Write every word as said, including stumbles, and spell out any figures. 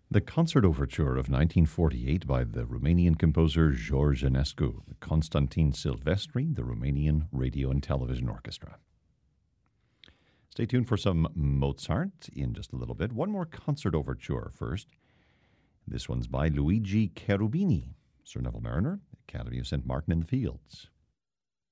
The Concert Overture of nineteen forty-eight by the Romanian composer George Enescu, Constantin Silvestri, the Romanian Radio and Television Orchestra. Stay tuned for some Mozart in just a little bit. One more concert overture first. This one's by Luigi Cherubini, Sir Neville Mariner, Academy of Saint Martin in the Fields.